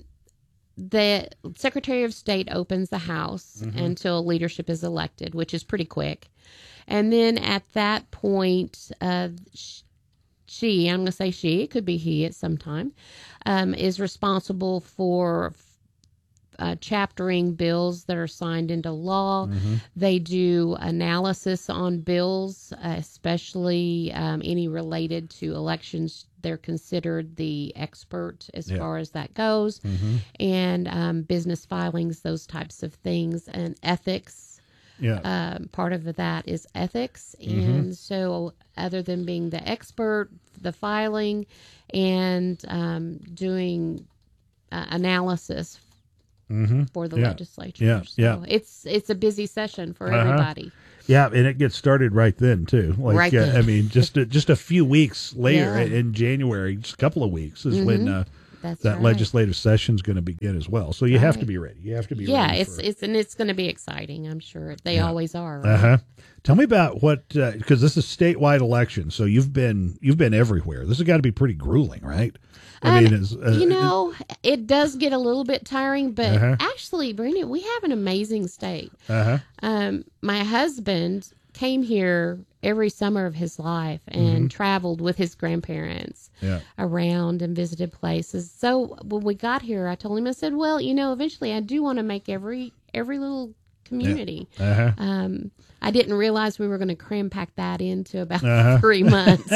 the Secretary of State opens the House Mhm. until leadership is elected, which is pretty quick. And then at that point, uh, sh- she, I'm going to say she, it could be he at some time, um, is responsible for uh, chaptering bills that are signed into law. Mm-hmm. They do analysis on bills, uh, especially um, any related to elections. They're considered the expert as Yeah. far as that goes, Mhm. and um, business filings, those types of things, and ethics. Yeah. Um, part of that is ethics. Mhm. And so, other than being the expert, the filing, and um, doing uh, analysis Mm-hmm. for the Yeah. legislature. Yeah, So yeah. it's it's a busy session for Uh-huh. everybody. Yeah, and it gets started right then too. Like, Right uh, then. I mean, just a, just a few weeks later Yeah. in January, just a couple of weeks is when Mhm. uh, That's that right. legislative session is going to begin as well. So you have to Right. be ready. You have to be Yeah, ready. it's for, it's and it's going to be exciting. I'm sure they Yeah. always are. Right? Uh huh. Tell me about what because this is statewide election, so you've been you've been everywhere. This has got to be pretty grueling, right? I Um, mean, is, uh, you know, it does get a little bit tiring, but Uh-huh. actually, Brandon, we have an amazing state. Uh huh. Um, my husband came here every summer of his life and Mhm. traveled with his grandparents Yeah. around and visited places. So when we got here, I told him, I said, well, you know, eventually I do want to make every every little community. Uh-huh. Um, I didn't realize we were going to cram pack that into about Uh-huh. three months.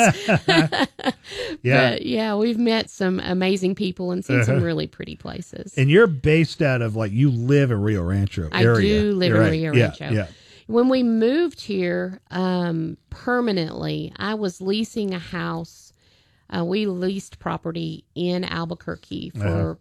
Yeah. But yeah, we've met some amazing people and seen some Uh-huh. really pretty places. And you're based out of like you live in Rio Rancho I area. do live You're in right. Rio Yeah, Rancho. Yeah. When we moved here um, permanently, I was leasing a house. Uh, we leased property in Albuquerque for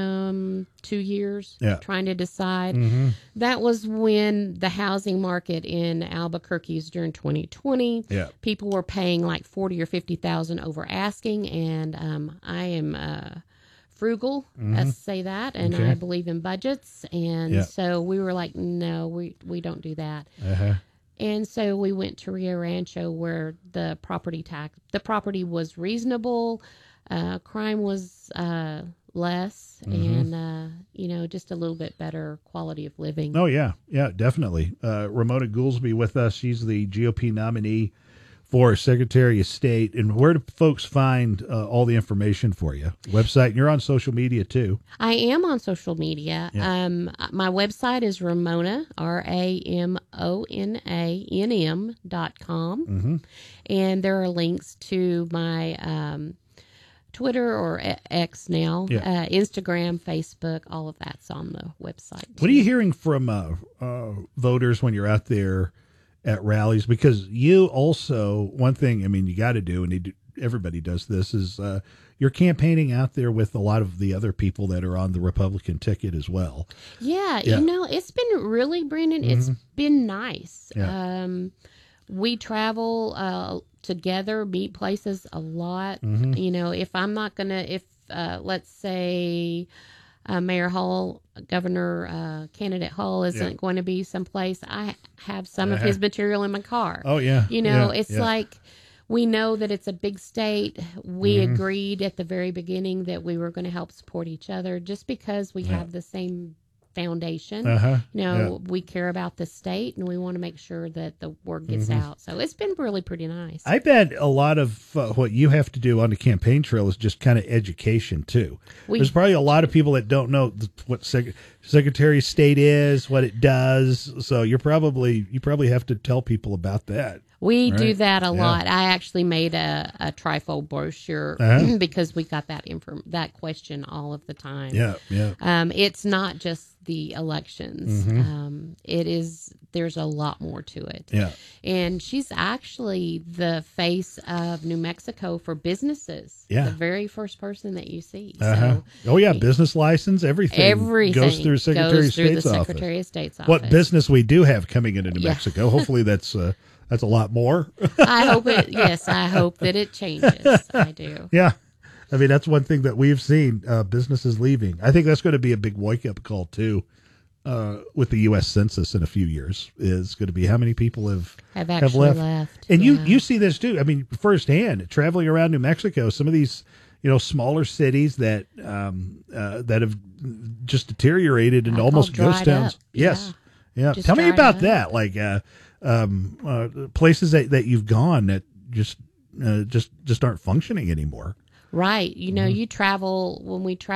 um, two years, Yeah. trying to decide. Mhm. That was when the housing market in Albuquerque is during twenty twenty. Yeah. People were paying like forty or fifty thousand over asking, and um, I am uh, frugal, Mhm. let's say that, and Okay. I believe in budgets, and Yeah. so we were like, no, we we don't do that. Uh-huh. And so we went to Rio Rancho, where the property tax, the property was reasonable, uh, crime was uh, less, Mhm. and uh, you know, just a little bit better quality of living. Oh yeah, yeah, definitely. Uh, Ramona Goolsby with us. She's the G O P nominee for Secretary of State. And where do folks find uh, all the information for you? Website, and you're on social media too. I am on social media. Yeah. Um, my website is Ramona, R A M O N A N M dot com. Mm-hmm. And there are links to my um, Twitter or E- X now, Yeah. uh, Instagram, Facebook, all of that's on the website. What are you hearing from uh, uh, voters when you're out there at rallies? Because you also, one thing, I mean, you got to do, and you do, everybody does this, is uh, you're campaigning out there with a lot of the other people that are on the Republican ticket as well. Yeah, Yeah. you know, it's been really, Brandon, it's Mhm. been nice. Yeah. Um, we travel uh, together, meet places a lot. Mhm. You know, if I'm not going to, if, uh, let's say, uh, Mayor Hall, Governor uh, Candidate Hall isn't Yeah. going to be someplace, I have some of Uh-huh. his material in my car. Oh, yeah. You know, Yeah, it's yeah. like, we know that it's a big state. We Mhm. agreed at the very beginning that we were going to help support each other just because we Yeah. have the same foundation. Uh-huh. You know, we care about the state and we want to make sure that the word gets Mhm. out. So it's been really pretty nice. I bet a lot of uh, what you have to do on the campaign trail is just kind of education too. We- There's probably a lot of people that don't know th- what sec- Secretary of State is, what it does. So you're probably you probably have to tell people about that. We do Right. that a Yeah. lot. I actually made a, a trifold brochure Uh-huh. because we got that inform- that question all of the time. Yeah, yeah. Um, it's not just the elections. Mhm. Um, it is. There's a lot more to it. Yeah. And she's actually the face of New Mexico for businesses. Yeah. The very first person that you see. Uh-huh. So Oh yeah, business license, everything, everything goes through Secretary goes of through State's the office. Secretary of State's office. What business we do have coming into New Yeah. Mexico? Hopefully that's uh, that's a lot more. I hope it. Yes, I hope that it changes. I do. Yeah. I mean, that's one thing that we've seen, uh, businesses leaving. I think that's going to be a big wake-up call, too, uh, with the U S Census in a few years, is going to be how many people have, Have actually left. left, And you, yeah. you see this, too. I mean, firsthand, traveling around New Mexico, some of these, you know, smaller cities that um, uh, that have just deteriorated into I almost call ghost dried towns. up. Yes. Yeah. Yeah. Just Tell me dried about up. that. Like uh, um, uh, places that, that you've gone that just uh, just just aren't functioning anymore. Right. You know, Mhm. you travel when we tra-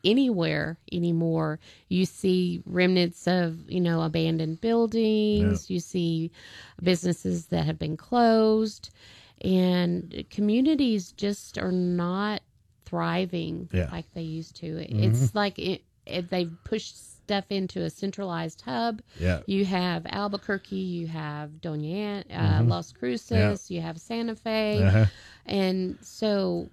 anywhere anymore. You see remnants of, you know, abandoned buildings. Yeah. You see businesses that have been closed, and communities just are not thriving yeah. like they used to. Mm-hmm. It's like it, it, they've pushed stuff into a centralized hub. Yeah. You have Albuquerque, you have Doña Ana, uh, mm-hmm. Las Cruces, yeah. you have Santa Fe. Uh-huh. And so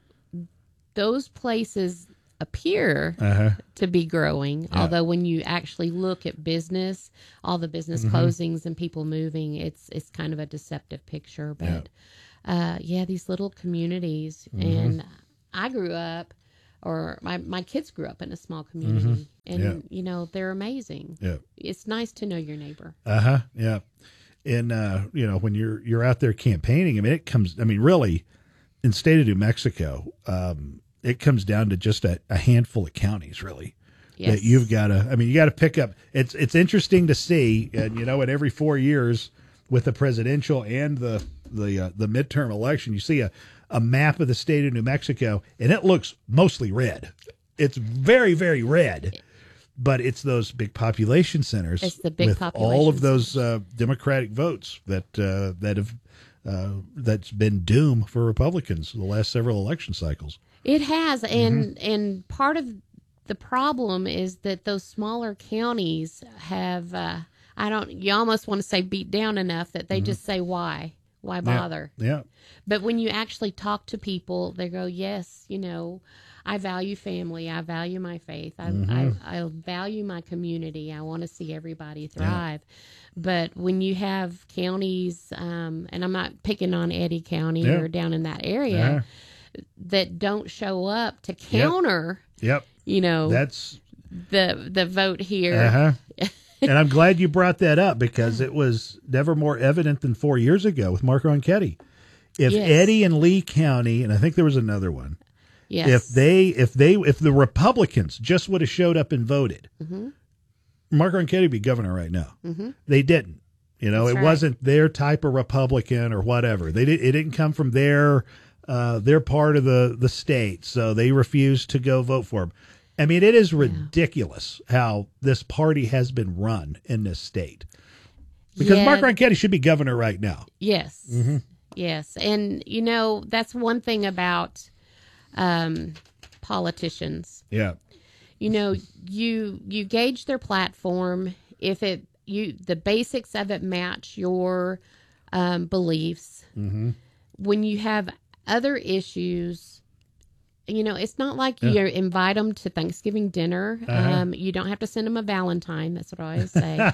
those places appear uh-huh. to be growing, yeah. although when you actually look at business, all the business mm-hmm. closings and people moving, it's it's kind of a deceptive picture. But yeah, uh, yeah these little communities. Mm-hmm. And I grew up, or my, my kids grew up in a small community, mm-hmm. and, yeah. you know, they're amazing. Yeah. It's nice to know your neighbor. Uh-huh, yeah. And, uh, you know, when you're you're out there campaigning, I mean, it comes, I mean, really, in the state of New Mexico, um, it comes down to just a, a handful of counties, really, yes. that you've got to, I mean, you got to pick up. It's it's interesting to see, and, you know, at every four years with the presidential and the, the, uh, the midterm election, you see a, a map of the state of New Mexico, and it looks mostly red. It's very, very red, but it's those big population centers. It's the big with population all of those uh, Democratic votes that uh, that have uh, that's been doom for Republicans the last several election cycles. It has, and Mm-hmm. and part of the problem is that those smaller counties have, uh, I don't, you almost want to say beat down enough that they Mm-hmm. just say why. Why bother? Yeah. yeah. But when you actually talk to people, they go, yes, you know, I value family. I value my faith. I, Mm-hmm. I, I value my community. I want to see everybody thrive. Yeah. But when you have counties, um, and I'm not picking on Eddy County yeah. or down in that area, uh-huh. that don't show up to counter, yep. Yep. you know, that's the the vote here. Uh-huh. And I'm glad you brought that up, because it was never more evident than four years ago with Mark Ronchetti. If yes. Eddy and Lee County, and I think there was another one, yes. if they, if they, if the Republicans just would have showed up and voted, mm-hmm. Mark Ronchetti would be governor right now. Mm-hmm. They didn't. You know, That's it right. wasn't their type of Republican or whatever. They did. It didn't come from their uh, their part of the the state, so they refused to go vote for him. I mean, it is ridiculous yeah. how this party has been run in this state. Because yeah. Mark Ronchetti should be governor right now. Yes. Mm-hmm. Yes. And, you know, that's one thing about um, politicians. Yeah. You know, you you gauge their platform. If it you the basics of it match your um, beliefs. Mm-hmm. When you have other issues, you know, it's not like Yeah. you invite them to Thanksgiving dinner. Uh-huh. Um, you don't have to send them a Valentine. That's what I always say.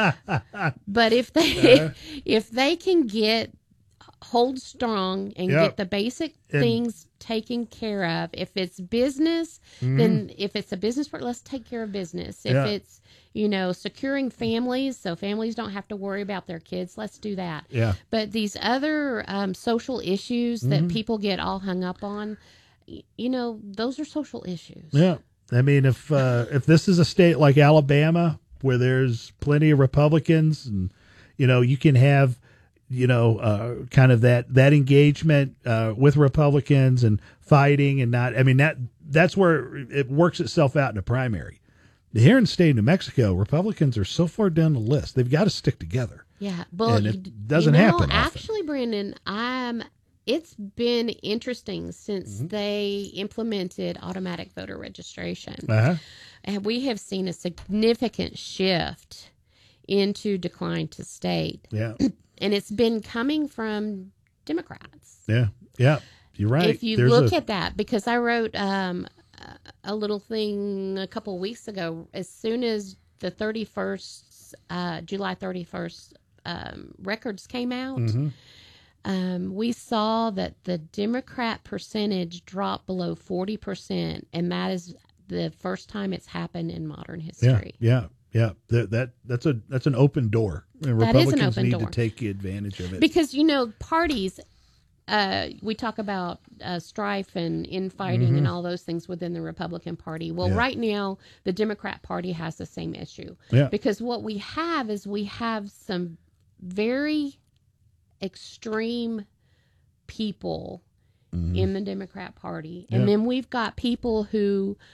But if they Uh-huh. if they can get hold strong and Yep. get the basic And- things taken care of, if it's business, Mhm. then if it's a business part, let's take care of business. If Yeah. it's, you know, securing families so families don't have to worry about their kids, let's do that. Yeah. But these other um, social issues Mhm. that people get all hung up on, y- you know, those are social issues. Yeah. I mean, if uh, if this is a state like Alabama where there's plenty of Republicans, and, you know, you can have, you know, uh, kind of that, that engagement uh, with Republicans and fighting and not, I mean, that that's where it works itself out in a primary. Here in the state of New Mexico, Republicans are so far down the list, they've got to stick together. Yeah. Well, And you it d- doesn't you know, happen often. Actually, Brandon, I'm, it's been interesting since Mm-hmm. they implemented automatic voter registration. Uh-huh. And we have seen a significant shift into decline to state. Yeah. And it's been coming from Democrats. Yeah. Yeah. You're right. If you There's look a- at that, because I wrote um, a- a little thing a couple of weeks ago, as soon as the thirty-first, uh, July thirty-first um, records came out, Mhm. um, we saw that the Democrat percentage dropped below forty percent, and that is the first time it's happened in modern history. Yeah. Yeah. Yeah, that, that that's a that's an open door, and That is an Republicans open need door. to take advantage of it. Because, you know, parties, uh, we talk about uh, strife and infighting Mhm. and all those things within the Republican Party. Well, Yeah. right now, the Democrat Party has the same issue. Yeah. Because what we have is we have some very extreme people Mhm. in the Democrat Party. And Yeah. then we've got people who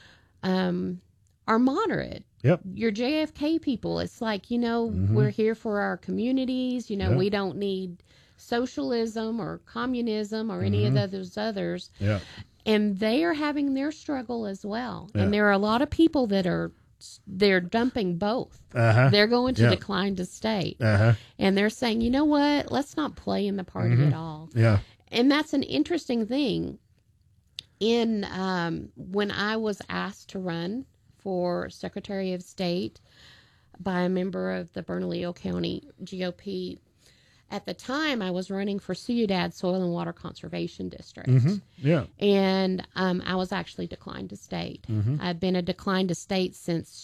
um, are moderate. Yep. Your J F K people, it's like, you know, Mhm. we're here for our communities. You know, Yeah. we don't need socialism or communism or any Mhm. of those others. Yeah. And they are having their struggle as well. Yeah. And there are a lot of people that are they're dumping both. Uh-huh. They're going to Yeah. decline to state. Uh-huh. And they're saying, you know what? Let's not play in the party Mhm. at all. Yeah. And that's an interesting thing. In um, when I was asked to run for Secretary of State by a member of the Bernalillo County G O P, at the time I was running for Ciudad Soil and Water Conservation District. Mhm. Yeah. And um, I was actually declined to state. Mhm. I've been a declined to state since